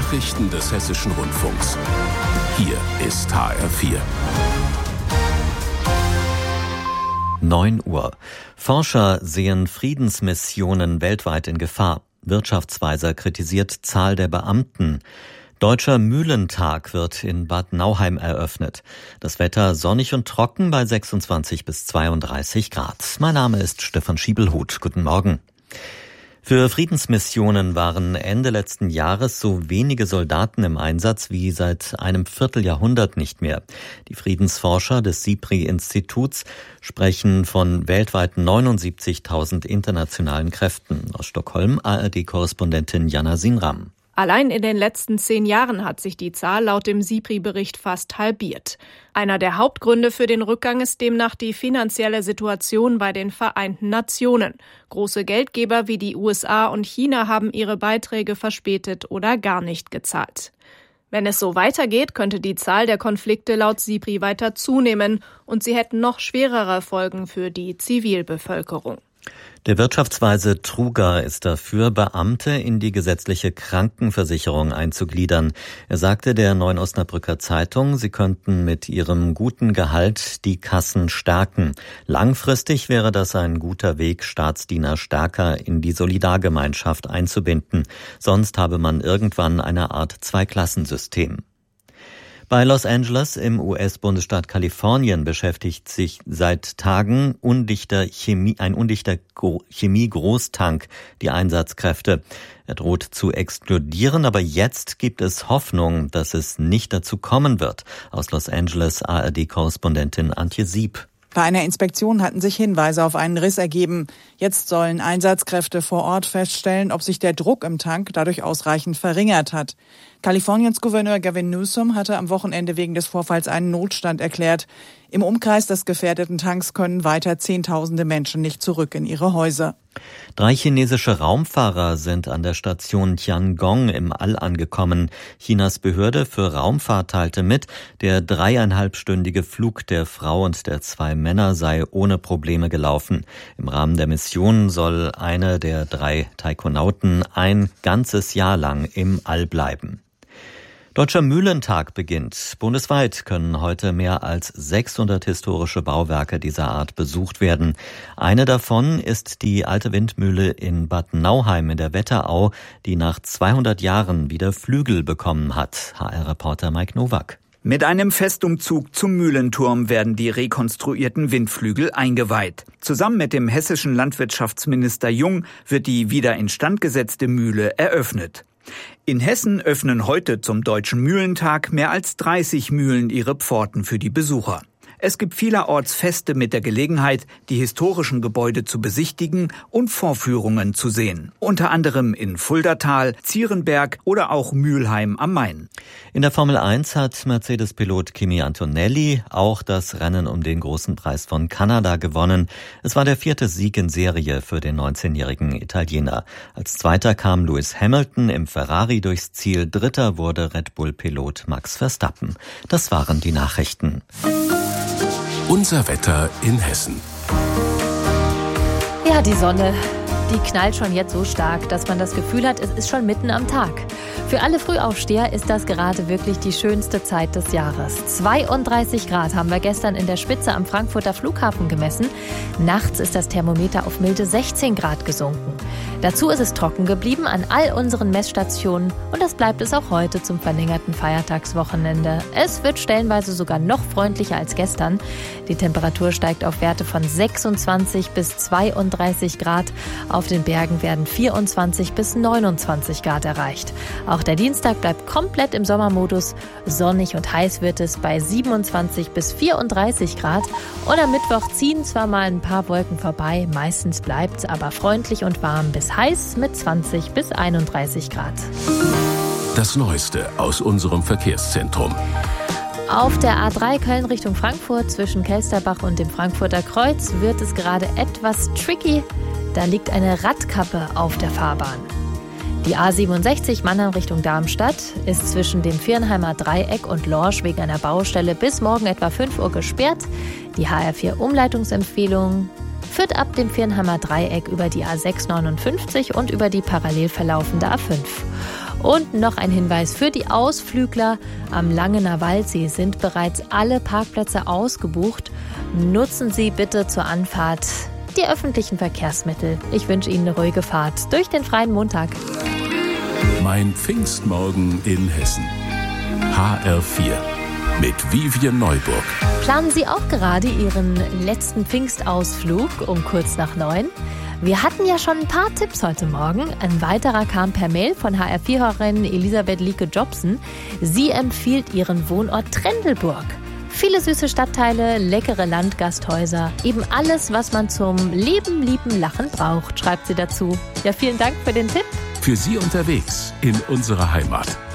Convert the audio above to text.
Nachrichten des Hessischen Rundfunks. Hier ist HR4. 9 Uhr. Forscher sehen Friedensmissionen weltweit in Gefahr. Wirtschaftsweiser kritisiert Zahl der Beamten. Deutscher Mühlentag wird in Bad Nauheim eröffnet. Das Wetter sonnig und trocken bei 26 bis 32 Grad. Mein Name ist Stefan Schiebelhut. Guten Morgen. Für Friedensmissionen waren Ende letzten Jahres so wenige Soldaten im Einsatz wie seit einem Vierteljahrhundert nicht mehr. Die Friedensforscher des SIPRI-Instituts sprechen von weltweit 79.000 internationalen Kräften. Aus Stockholm ARD-Korrespondentin Jana Sinram. Allein in den letzten 10 Jahren hat sich die Zahl laut dem SIPRI-Bericht fast halbiert. Einer der Hauptgründe für den Rückgang ist demnach die finanzielle Situation bei den Vereinten Nationen. Große Geldgeber wie die USA und China haben ihre Beiträge verspätet oder gar nicht gezahlt. Wenn es so weitergeht, könnte die Zahl der Konflikte laut SIPRI weiter zunehmen und sie hätten noch schwerere Folgen für die Zivilbevölkerung. Der Wirtschaftsweise Truger ist dafür, Beamte in die gesetzliche Krankenversicherung einzugliedern. Er sagte der Neuen Osnabrücker Zeitung, sie könnten mit ihrem guten Gehalt die Kassen stärken. Langfristig wäre das ein guter Weg, Staatsdiener stärker in die Solidargemeinschaft einzubinden. Sonst habe man irgendwann eine Art Zweiklassensystem. Bei Los Angeles im US-Bundesstaat Kalifornien beschäftigt sich seit Tagen ein undichter Chemie-Großtank die Einsatzkräfte. Er droht zu explodieren, aber jetzt gibt es Hoffnung, dass es nicht dazu kommen wird. Aus Los Angeles ARD-Korrespondentin Antje Sieb. Bei einer Inspektion hatten sich Hinweise auf einen Riss ergeben. Jetzt sollen Einsatzkräfte vor Ort feststellen, ob sich der Druck im Tank dadurch ausreichend verringert hat. Kaliforniens Gouverneur Gavin Newsom hatte am Wochenende wegen des Vorfalls einen Notstand erklärt. Im Umkreis des gefährdeten Tanks können weiter Zehntausende Menschen nicht zurück in ihre Häuser. 3 chinesische Raumfahrer sind an der Station Tiangong im All angekommen. Chinas Behörde für Raumfahrt teilte mit, der 3,5-stündige Flug der Frau und der 2 Männer sei ohne Probleme gelaufen. Im Rahmen der Mission soll einer der 3 Taikonauten ein ganzes Jahr lang im All bleiben. Deutscher Mühlentag beginnt. Bundesweit können heute mehr als 600 historische Bauwerke dieser Art besucht werden. Eine davon ist die alte Windmühle in Bad Nauheim in der Wetterau, die nach 200 Jahren wieder Flügel bekommen hat. HR-Reporter Mike Nowak. Mit einem Festumzug zum Mühlenturm werden die rekonstruierten Windflügel eingeweiht. Zusammen mit dem hessischen Landwirtschaftsminister Jung wird die wieder instand gesetzte Mühle eröffnet. In Hessen öffnen heute zum Deutschen Mühlentag mehr als 30 Mühlen ihre Pforten für die Besucher. Es gibt vielerorts Feste mit der Gelegenheit, die historischen Gebäude zu besichtigen und Vorführungen zu sehen. Unter anderem in Fuldatal, Zierenberg oder auch Mülheim am Main. In der Formel 1 hat Mercedes-Pilot Kimi Antonelli auch das Rennen um den großen Preis von Kanada gewonnen. Es war der 4. Sieg in Serie für den 19-jährigen Italiener. Als Zweiter kam Lewis Hamilton im Ferrari durchs Ziel. Dritter wurde Red Bull-Pilot Max Verstappen. Das waren die Nachrichten. Unser Wetter in Hessen. Ja, die Sonne, die knallt schon jetzt so stark, dass man das Gefühl hat, es ist schon mitten am Tag. Für alle Frühaufsteher ist das gerade wirklich die schönste Zeit des Jahres. 32 Grad haben wir gestern in der Spitze am Frankfurter Flughafen gemessen. Nachts ist das Thermometer auf milde 16 Grad gesunken. Dazu ist es trocken geblieben an all unseren Messstationen und das bleibt es auch heute zum verlängerten Feiertagswochenende. Es wird stellenweise sogar noch freundlicher als gestern. Die Temperatur steigt auf Werte von 26 bis 32 Grad. Auf den Bergen werden 24 bis 29 Grad erreicht. Auch der Dienstag bleibt komplett im Sommermodus. Sonnig und heiß wird es bei 27 bis 34 Grad. Und am Mittwoch ziehen zwar mal ein paar Wolken vorbei, meistens bleibt es aber freundlich und warm bis heiß mit 20 bis 31 Grad. Das Neueste aus unserem Verkehrszentrum. Auf der A3 Köln Richtung Frankfurt zwischen Kelsterbach und dem Frankfurter Kreuz wird es gerade etwas tricky. Da liegt eine Radkappe auf der Fahrbahn. Die A67 Mannheim Richtung Darmstadt ist zwischen dem Viernheimer Dreieck und Lorsch wegen einer Baustelle bis morgen etwa 5 Uhr gesperrt. Die HR4 Umleitungsempfehlung führt ab dem Viernheimer Dreieck über die A659 und über die parallel verlaufende A5. Und noch ein Hinweis für die Ausflügler. Am Langener Waldsee sind bereits alle Parkplätze ausgebucht. Nutzen Sie bitte zur Anfahrt die öffentlichen Verkehrsmittel. Ich wünsche Ihnen eine ruhige Fahrt durch den freien Montag. Mein Pfingstmorgen in Hessen. HR4 mit Vivian Neuburg. Planen Sie auch gerade Ihren letzten Pfingstausflug um kurz nach 9? Wir hatten ja schon ein paar Tipps heute Morgen. Ein weiterer kam per Mail von HR4-Hörerin Elisabeth Lieke-Jobsen. Sie empfiehlt ihren Wohnort Trendelburg. Viele süße Stadtteile, leckere Landgasthäuser, eben alles, was man zum Leben, Lieben, Lachen braucht, schreibt sie dazu. Ja, vielen Dank für den Tipp. Für Sie unterwegs in unserer Heimat.